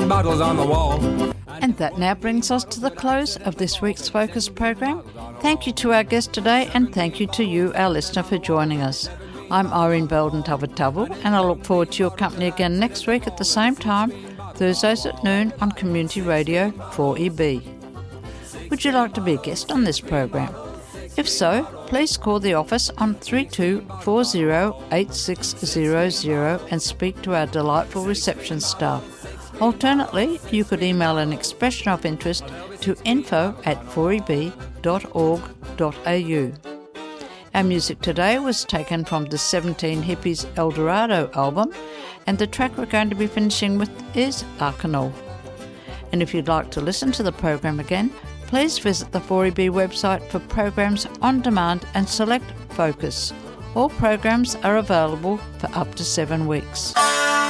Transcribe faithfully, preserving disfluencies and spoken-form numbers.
and bottles on the wall. And that now brings us to the close of this week's Focus program. Thank you to our guest today, and thank you to you, our listener, for joining us. I'm Irene Belden Tavatavu, and I look forward to your company again next week at the same time, Thursdays at noon on Community Radio four E B. Would you like to be a guest on this program? If so, please call the office on three two four zero eight six zero zero and speak to our delightful reception staff. Alternately, you could email an expression of interest to info at four e b dot org dot a u. Our music today was taken from the seventeen Hippies El Dorado album, and the track we're going to be finishing with is Arcanol. And if you'd like to listen to the program again, please visit the four E B website for programs on demand and select Focus. All programs are available for up to seven weeks.